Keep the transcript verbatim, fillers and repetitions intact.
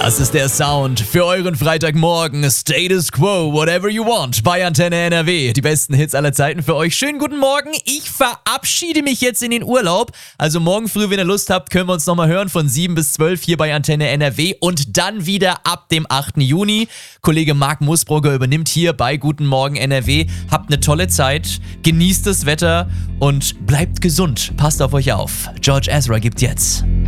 Das ist der Sound für euren Freitagmorgen. Status Quo, whatever you want bei Antenne N R W. Die besten Hits aller Zeiten für euch. Schönen guten Morgen. Ich verabschiede mich jetzt in den Urlaub. Also morgen früh, wenn ihr Lust habt, können wir uns nochmal hören von sieben bis zwölf hier bei Antenne N R W. Und dann wieder ab dem achten Juni. Kollege Marc Musbrugger übernimmt hier bei Guten Morgen N R W. Habt eine tolle Zeit, genießt das Wetter und bleibt gesund. Passt auf euch auf. George Ezra gibt jetzt